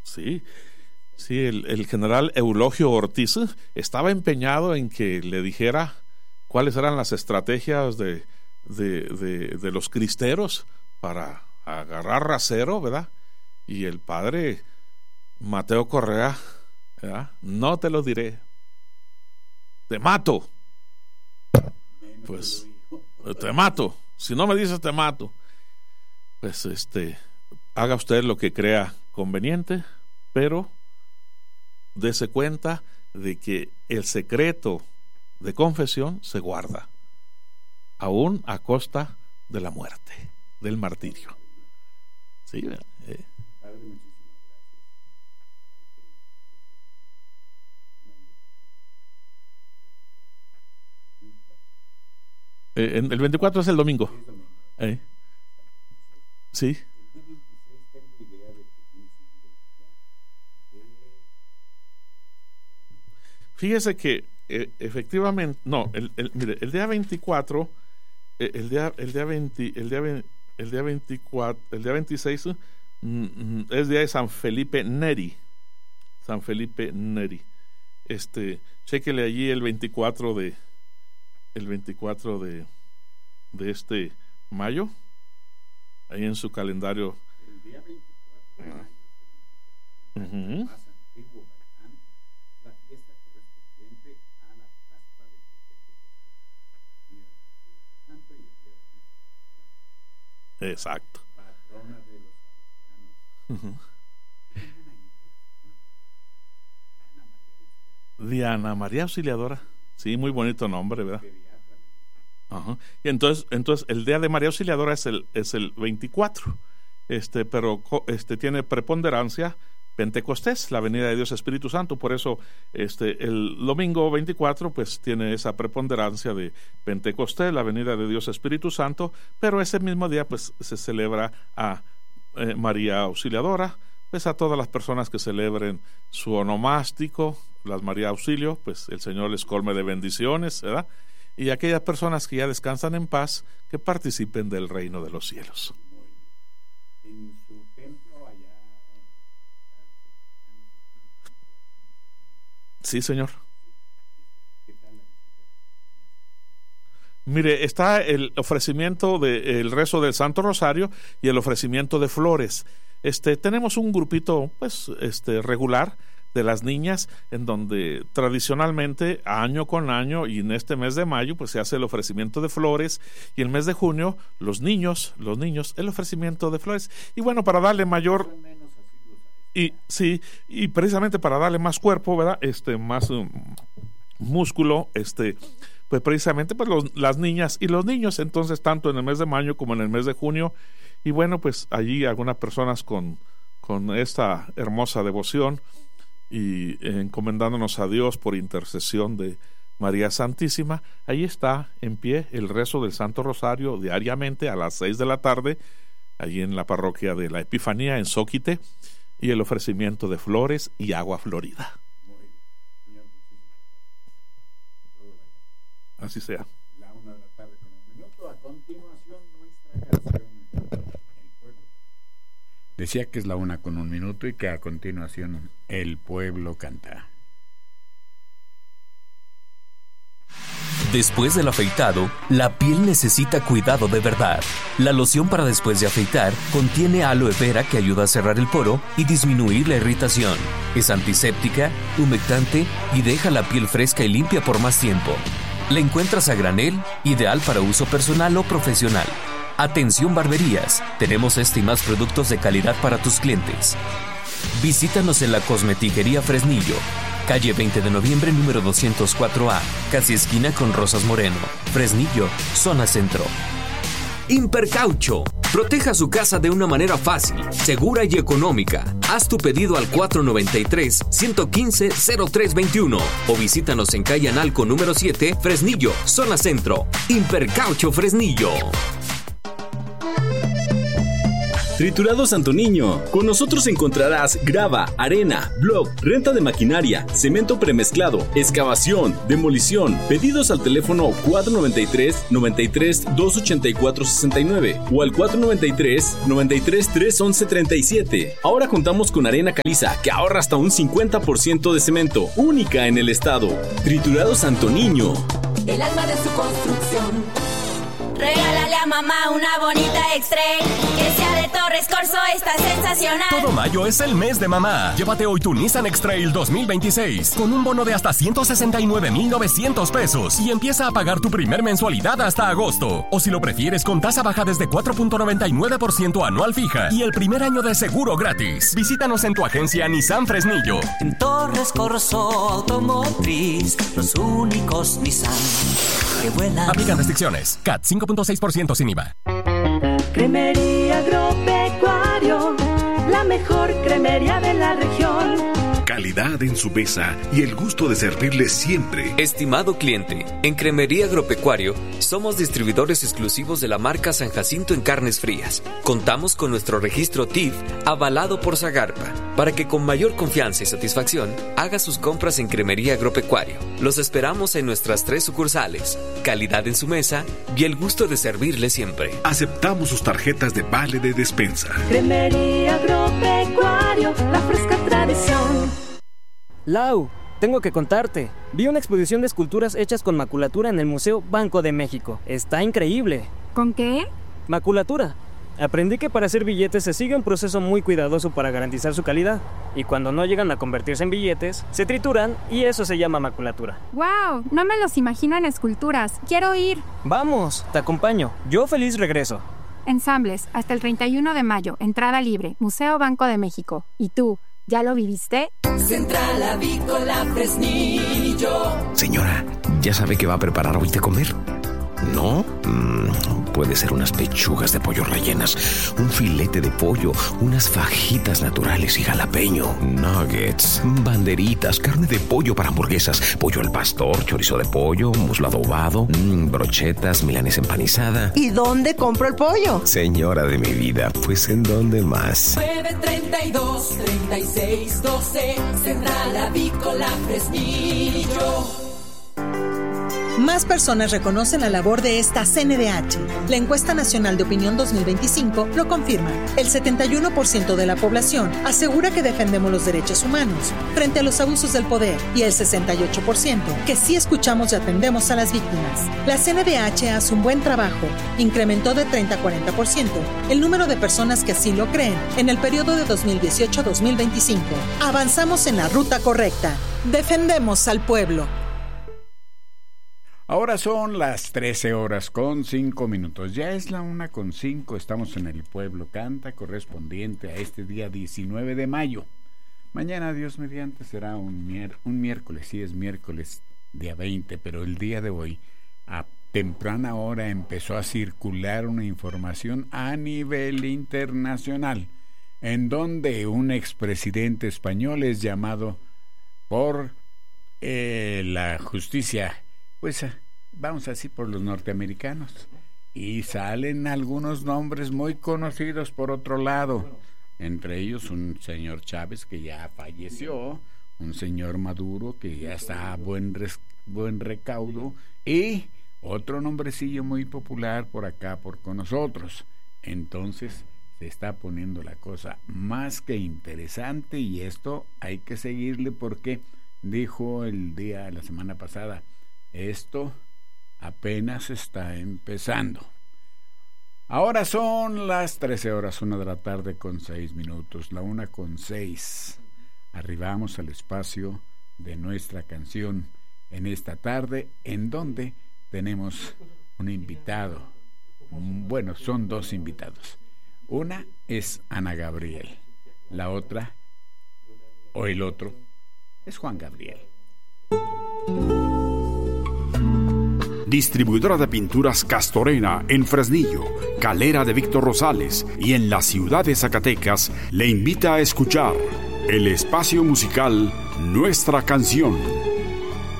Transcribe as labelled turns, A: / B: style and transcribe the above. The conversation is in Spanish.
A: Sí, sí, el general Eulogio Ortiz estaba empeñado en que le dijera cuáles eran las estrategias de los cristeros para agarrar rasero, ¿verdad? Y el padre Mateo Correa, ¿verdad? No te lo diré, te mato. Pues te mato, si no me dices te mato. Pues haga usted lo que crea conveniente, pero dése cuenta de que el secreto de confesión se guarda, aún a costa de la muerte, del martirio. Sí, el 24 es el domingo. Sí. Fíjese que efectivamente, no, mire, el día 24, el día 26 es día de San Felipe Neri. San Felipe Neri. Chéquele allí el 24 de este mayo, ahí en su calendario.
B: El día 24
A: Uh-huh.
B: la fiesta correspondiente a la Pascua de Santo y el día de
A: Exacto.
B: patrona de los ancianos.
A: Diana María Auxiliadora. Sí, muy bonito nombre, ¿verdad? Ajá. Y entonces el día de María Auxiliadora es el 24. Pero tiene preponderancia Pentecostés, la venida de Dios Espíritu Santo. Por eso el domingo 24 pues tiene esa preponderancia de Pentecostés, la venida de Dios Espíritu Santo, pero ese mismo día pues se celebra a María Auxiliadora. Pues a todas las personas que celebren su onomástico, las María Auxilio, pues el Señor les colme de bendiciones, ¿verdad? Y aquellas personas que ya descansan en paz, que participen del reino de los cielos.
B: En su templo allá.
A: Sí, Señor.
B: ¿Qué tal?
A: Mire, está el ofrecimiento del rezo del Santo Rosario y el ofrecimiento de flores. Tenemos un grupito pues regular de las niñas, en donde tradicionalmente año con año y en este mes de mayo pues se hace el ofrecimiento de flores, y el mes de junio los niños el ofrecimiento de flores. Y bueno, para darle mayor y precisamente para darle más cuerpo, ¿verdad? Más músculo, pues precisamente pues las niñas y los niños, entonces tanto en el mes de mayo como en el mes de junio. Y bueno, pues allí algunas personas con esta hermosa devoción y encomendándonos a Dios por intercesión de María Santísima, ahí está en pie el rezo del Santo Rosario diariamente a las 6 de la tarde, allí en la parroquia de la Epifanía en Zóquite, y el ofrecimiento de flores y agua florida. Así sea.
B: La 1 de la tarde con 1 minuto. A continuación, nuestra canción El Pueblo. Decía que es la 1 con 1 minuto y que a continuación El Pueblo canta.
C: Después del afeitado, la piel necesita cuidado de verdad. La loción para después de afeitar contiene aloe vera que ayuda a cerrar el poro y disminuir la irritación. Es antiséptica, humectante y deja la piel fresca y limpia por más tiempo. La encuentras a granel, ideal para uso personal o profesional. Atención barberías, tenemos este y más productos de calidad para tus clientes. Visítanos en la Cosmetiquería Fresnillo, calle 20 de noviembre número 204A, casi esquina con Rosas Moreno, Fresnillo, zona centro. Impercaucho, proteja su casa de una manera fácil, segura y económica. Haz tu pedido al 493-115-0321 o visítanos en calle Analco número 7, Fresnillo, zona centro. Impercaucho Fresnillo.
D: Triturado Santo Niño. Con nosotros encontrarás grava, arena, block, renta de maquinaria, cemento premezclado, excavación, demolición. Pedidos al teléfono 493-93-284-69 o al 493-93-311-37. Ahora contamos con arena caliza que ahorra hasta un 50% de cemento, única en el estado. Triturado Santo Niño.
E: El alma de su construcción. Regálale a mamá una bonita X-Trail, que sea de Torres Corso, está sensacional.
F: Todo mayo es el mes de mamá. Llévate hoy tu Nissan X-Trail 2026 con un bono de hasta 169,900 pesos y empieza a pagar tu primer mensualidad hasta agosto. O si lo prefieres, con tasa baja desde 4.99% anual fija y el primer año de seguro gratis. Visítanos en tu agencia Nissan Fresnillo.
G: En Torres Corso Automotriz, los únicos Nissan que vuelan.
F: Aplican restricciones. CAT 5.6% sin IVA.
H: Cremería Agropecuario, la mejor cremería de la región.
I: Calidad en su mesa y el gusto de servirle siempre.
C: Estimado cliente, en Cremería Agropecuario somos distribuidores exclusivos de la marca San Jacinto en carnes frías. Contamos con nuestro registro TIF avalado por Zagarpa para que con mayor confianza y satisfacción haga sus compras en Cremería Agropecuario. Los esperamos en nuestras 3 sucursales. Calidad en su mesa y el gusto de servirle siempre.
I: Aceptamos sus tarjetas de vale de despensa.
H: Cremería Agropecuario, la fresca tradición.
J: Lau, tengo que contarte. Vi una exposición de esculturas hechas con maculatura en el Museo Banco de México. Está increíble.
K: ¿Con qué?
J: Maculatura. Aprendí que para hacer billetes se sigue un proceso muy cuidadoso para garantizar su calidad. Y cuando no llegan a convertirse en billetes, se trituran y eso se llama maculatura.
K: ¡Wow! No me los imagino en esculturas. quiero ir.
J: Vamos, te acompaño. Yo feliz regreso.
K: Ensambles, hasta el 31 de mayo. Entrada libre. Museo Banco de México. ¿Y tú? ¿Ya lo viviste?
E: Central Avícola Fresnillo.
L: Señora, ¿ya sabe qué va a preparar hoy de comer? ¿No? Puede ser unas pechugas de pollo rellenas, un filete de pollo, unas fajitas naturales y jalapeño, nuggets, banderitas, carne de pollo para hamburguesas, pollo al pastor, chorizo de pollo, muslo adobado, brochetas, milanesa empanizada.
M: ¿Y dónde compro el pollo?
L: Señora de mi vida, pues ¿en dónde más?
E: 932-3612, Central Avícola Fresnillo.
M: Más personas reconocen la labor de esta CNDH. La Encuesta Nacional de Opinión 2025 lo confirma. El 71% de la población asegura que defendemos los derechos humanos frente a los abusos del poder y el 68% que sí escuchamos y atendemos a las víctimas. La CNDH hace un buen trabajo. Incrementó de 30 a 40% el número de personas que así lo creen en el periodo de 2018 a 2025. Avanzamos en la ruta correcta. Defendemos al pueblo.
B: Ahora son las 13:05. Ya es la 1:05. Estamos en el Pueblo Canta, correspondiente a este día 19 de mayo. Mañana, Dios mediante, será un miércoles. Sí, es miércoles, día 20, pero el día de hoy, a temprana hora, empezó a circular una información a nivel internacional, en donde un expresidente español es llamado por la justicia, pues vamos así, por los norteamericanos, y salen algunos nombres muy conocidos por otro lado, entre ellos un señor Chávez que ya falleció, un señor Maduro que ya está a buen recaudo, y otro nombrecillo muy popular por acá con nosotros. Entonces se está poniendo la cosa más que interesante, y esto hay que seguirle porque dijo la semana pasada, esto apenas está empezando. Ahora son las 13:01 de la tarde con 6 minutos, la 1:06. Arribamos al espacio de nuestra canción en esta tarde, en donde tenemos un invitado. Bueno, son 2 invitados. Una es Ana Gabriel, la otra, o el otro, es Juan Gabriel.
I: Distribuidora de pinturas Castorena en Fresnillo, Calera de Víctor Rosales y en la ciudad de Zacatecas le invita a escuchar el espacio musical Nuestra Canción.